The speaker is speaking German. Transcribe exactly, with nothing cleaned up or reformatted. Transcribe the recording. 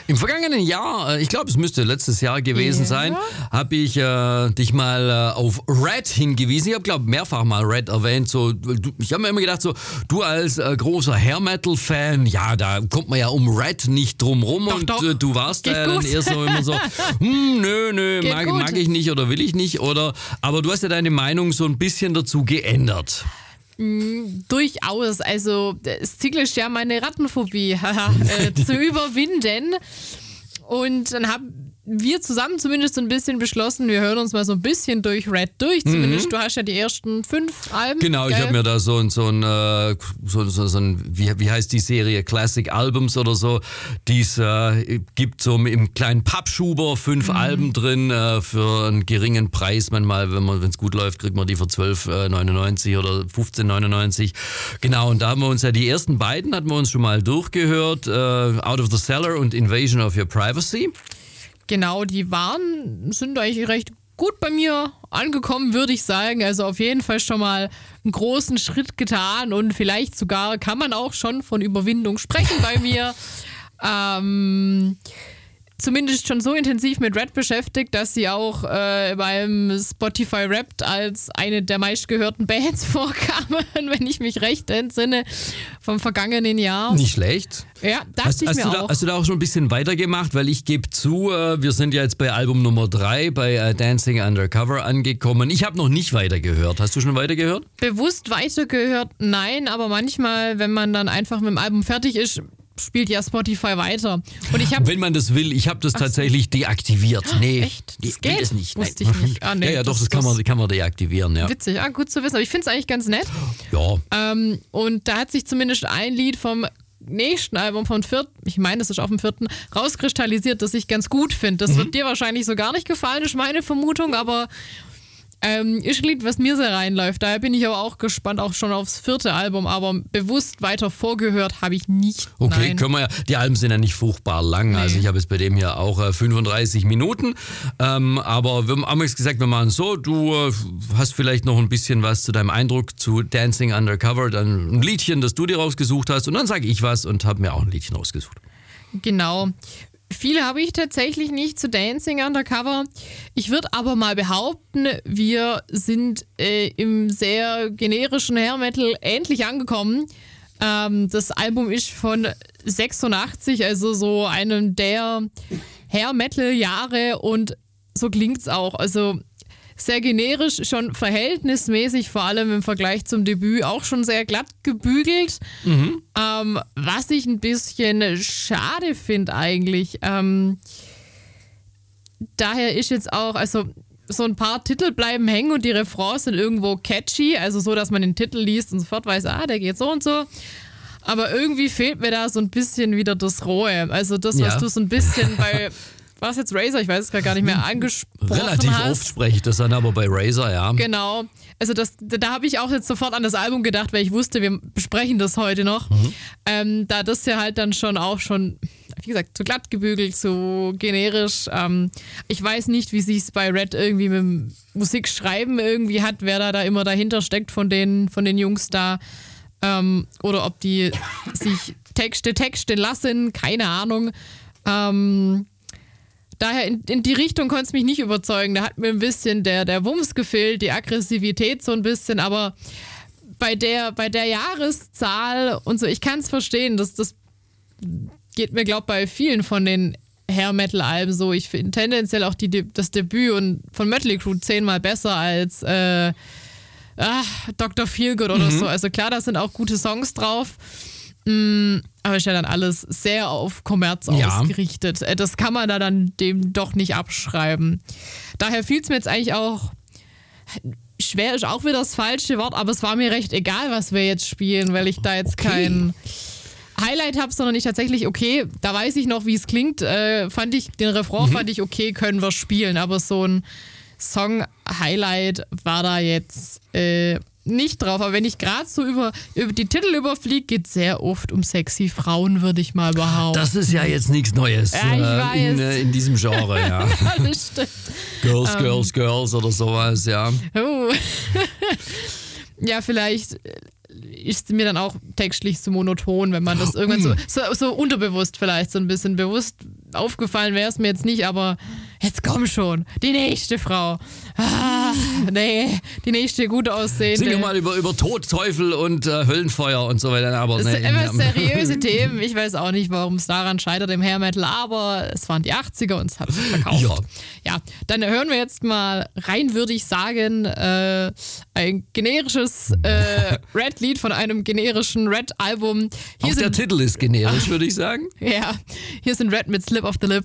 Im vergangenen Jahr, ich glaube, es müsste letztes Jahr gewesen Ja. sein, habe ich äh, dich mal äh, auf Red hingewiesen. Ich habe, glaube mehrfach mal Red erwähnt. So, du, ich habe mir immer gedacht, so, du als äh, großer Hair-Metal-Fan, ja, da kommt man ja um Red nicht drum rum. Doch, und doch. Äh, du warst Geht da ja dann gut. erst so immer so, hm, nö, nö, Geht mag, gut. mag ich nicht oder will ich nicht. Oder, aber du hast ja deine Meinung so ein bisschen dazu geändert. Durchaus. Also das Ziel ist ja, meine Rattenphobie äh, zu überwinden. Und dann haben wir zusammen zumindest so ein bisschen beschlossen, wir hören uns mal so ein bisschen durch Red durch. Zumindest du hast ja die ersten fünf Alben. Genau, ich gell? habe mir da so, ein- so ein, äh, so, so, so ein, wie, wie heißt die Serie, Classic Albums oder so, die es äh, gibt so im kleinen Pappschuber, fünf Mhm. Alben drin äh, für einen geringen Preis. Manchmal, wenn man, wenn es gut läuft, kriegt man die für zwölf neunundneunzig oder fünfzehn neunundneunzig. Genau, und da haben wir uns ja die ersten beiden, hatten wir uns schon mal durchgehört, äh, Out of the Cellar und Invasion of Your Privacy. Genau, die waren, sind eigentlich recht gut bei mir angekommen, würde ich sagen. Also auf jeden Fall schon mal einen großen Schritt getan und vielleicht sogar kann man auch schon von Überwindung sprechen bei mir. Ähm, zumindest schon so intensiv mit Red beschäftigt, dass sie auch äh, beim Spotify Wrapped als eine der meistgehörten Bands vorkamen, wenn ich mich recht entsinne, vom vergangenen Jahr. Nicht schlecht. Ja, dachte Hast, ich hast, mir du da, auch. hast du da auch schon ein bisschen weitergemacht? Weil ich gebe zu, äh, wir sind ja jetzt bei Album Nummer drei, bei äh, Dancing Undercover angekommen. Ich habe noch nicht weitergehört. Hast du schon weitergehört? Bewusst weitergehört, nein, aber manchmal, wenn man dann einfach mit dem Album fertig ist, spielt ja Spotify weiter. Und ich habe Wenn man das will, ich habe das tatsächlich deaktiviert. Nee, echt? Das ich will geht? das nicht. Wusste Nein. ich nicht. Ah, nee, ja, ja, doch, das- das, kann, man, das- kann man deaktivieren. Ja. witzig, ah, gut zu wissen. Aber ich finde es eigentlich ganz nett. Ja. Ähm, und da hat sich zumindest ein Lied vom nächsten Album, vom vierten, ich meine, das ist auf dem vierten, rauskristallisiert, das ich ganz gut finde. Das wird dir wahrscheinlich so gar nicht gefallen, ist meine Vermutung, aber ähm, ist ein Lied, was mir sehr reinläuft. Daher bin ich aber auch gespannt, auch schon aufs vierte Album, aber bewusst weiter vorgehört habe ich nicht. Okay, Nein. können wir ja. Die Alben sind ja nicht furchtbar lang. Also ich habe jetzt bei dem hier auch äh, fünfunddreißig Minuten. Ähm, aber wir haben jetzt gesagt, wir machen es so. Du äh, hast vielleicht noch ein bisschen was zu deinem Eindruck zu Dancing Undercover, dann ein Liedchen, das du dir rausgesucht hast. Und dann sage ich was und habe mir auch ein Liedchen rausgesucht. Genau. Viele habe ich tatsächlich nicht zu Dancing Undercover. Ich würde aber mal behaupten, wir sind äh, im sehr generischen Hair Metal endlich angekommen. Ähm, das Album ist von sechsundachtzig, also so einem der Hair Metal Jahre und so klingt's auch. Also sehr generisch, schon verhältnismäßig, vor allem im Vergleich zum Debüt, auch schon sehr glatt gebügelt. Ähm, was ich ein bisschen schade finde eigentlich. Ähm, daher ist jetzt auch, also so ein paar Titel bleiben hängen und die Refrains sind irgendwo catchy, also so, dass man den Titel liest und sofort weiß, ah, der geht so und so. Aber irgendwie fehlt mir da so ein bisschen wieder das Rohe. Also das, was Ja. du so ein bisschen bei, was jetzt Razer, ich weiß es gerade gar nicht mehr, angesprochen Relativ hast. oft spreche ich das dann aber bei Razer, ja. Genau. Also das, da habe ich auch jetzt sofort an das Album gedacht, weil ich wusste, wir besprechen das heute noch. Mhm. Ähm, da das ja halt dann schon auch schon, wie gesagt, zu glatt gebügelt, zu generisch. Ähm, ich weiß nicht, wie sich es bei Red irgendwie mit dem Musikschreiben irgendwie hat, wer da, da immer dahinter steckt von den, von den Jungs da. Ähm, oder ob die sich Texte texten lassen, keine Ahnung. Ähm, Daher in, in die Richtung konnte es mich nicht überzeugen. Da hat mir ein bisschen der, der Wumms gefehlt, die Aggressivität so ein bisschen, aber bei der, bei der Jahreszahl und so, ich kann es verstehen, das, das geht mir, glaube ich, bei vielen von den Hair-Metal-Alben so. Ich finde tendenziell auch die, das Debüt und von Mötley Crüe zehnmal besser als äh, ah, Doktor Feelgood oder so. Also klar, da sind auch gute Songs drauf. Mm, aber ist ja dann alles sehr auf Kommerz Ja. ausgerichtet. Äh, Das kann man da dann dem doch nicht abschreiben. Daher fiel es mir jetzt eigentlich auch, schwer ist auch wieder das falsche Wort, aber es war mir recht egal, was wir jetzt spielen, weil ich da jetzt Okay. kein Highlight habe, sondern ich tatsächlich, okay, da weiß ich noch, wie es klingt, äh, fand ich, den Refrain fand ich okay, können wir spielen, aber so ein Song-Highlight war da jetzt äh, nicht drauf. Aber wenn ich gerade so über, über die Titel überfliege, geht es sehr oft um sexy Frauen, würde ich mal behaupten. Das ist ja jetzt nichts Neues Ja, ich äh, in, weiß. äh, in diesem Genre, ja. Das stimmt. Girls, Girls, Girls oder sowas, ja. Oh. Ja, vielleicht ist mir dann auch textlich so monoton, wenn man das irgendwann so, so, so unterbewusst vielleicht so ein bisschen bewusst aufgefallen wäre es mir jetzt nicht, aber jetzt komm schon, die nächste Frau. Ah, nee, die nächste gut aussehende. Singen wir mal über, über Tod, Teufel und äh, Höllenfeuer und so weiter. Aber das nee, sind immer seriöse Themen. Ich weiß auch nicht, warum es daran scheitert im Hair Metal, aber es waren die achtziger und es hat sich verkauft. Ja. ja, dann hören wir jetzt mal rein, würde ich sagen, äh, ein generisches äh, Red-Lied von einem generischen Red-Album. Auch der Titel ist generisch, würde ich sagen. Ja, hier sind Red mit Slip of the Lip.